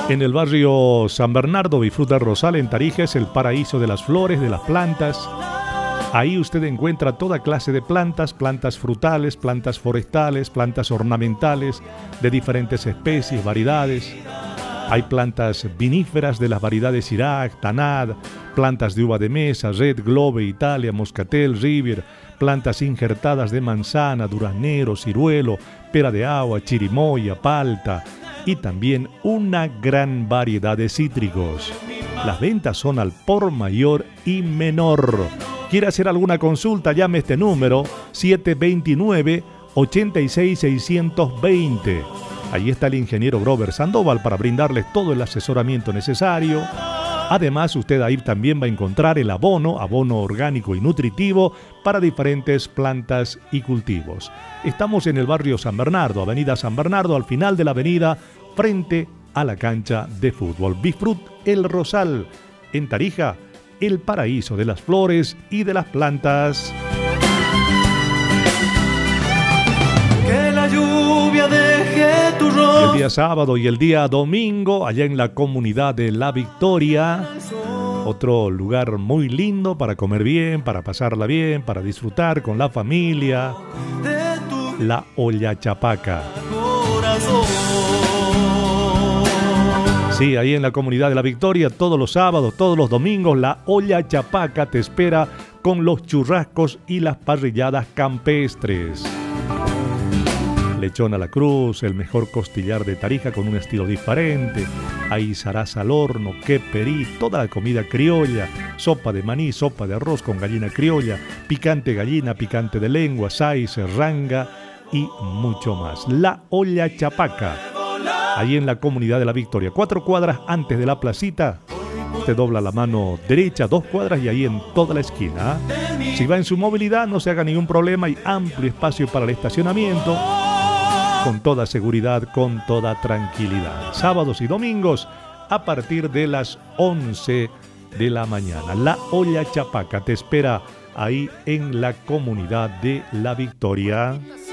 En el barrio San Bernardo, Bifruta Rosal, en Tarija, es el paraíso de las flores, de las plantas. Ahí usted encuentra toda clase de plantas, plantas frutales, plantas forestales, plantas ornamentales de diferentes especies, variedades. Hay plantas viníferas de las variedades Irak, Tanad, plantas de uva de mesa, Red, Globe, Italia, Moscatel, River, plantas injertadas de manzana, duraznero, ciruelo, pera de agua, chirimoya, palta y también una gran variedad de cítricos. Las ventas son al por mayor y menor. ¿Quiere hacer alguna consulta? Llame a este número 729-86-620. Allí está el ingeniero Grover Sandoval para brindarles todo el asesoramiento necesario. Además, usted ahí también va a encontrar el abono orgánico y nutritivo para diferentes plantas y cultivos. Estamos en el barrio San Bernardo, avenida San Bernardo, al final de la avenida, frente a la cancha de fútbol. Bifrut El Rosal, en Tarija, el paraíso de las flores y de las plantas. Que la lluvia deje tu rostro. El día sábado y el día domingo, allá en la comunidad de La Victoria, otro lugar muy lindo para comer bien, para pasarla bien, para disfrutar con la familia, la Olla Chapaca. Sí, ahí en la comunidad de La Victoria, todos los sábados, todos los domingos, la Olla Chapaca te espera con los churrascos y las parrilladas campestres. Lechón a la cruz, el mejor costillar de Tarija con un estilo diferente, hay zaraza al horno, queperí, toda la comida criolla, sopa de maní, sopa de arroz con gallina criolla, picante gallina, picante de lengua, saiz, ranga y mucho más. La Olla Chapaca, ahí en la comunidad de La Victoria, 4 cuadras antes de la placita. Usted dobla la mano derecha, 2 cuadras y ahí en toda la esquina. Si va en su movilidad, no se haga ningún problema, hay amplio espacio para el estacionamiento. Con toda seguridad, con toda tranquilidad. Sábados y domingos a partir de las 11 de la mañana. La Olla Chapaca te espera ahí en la comunidad de La Victoria.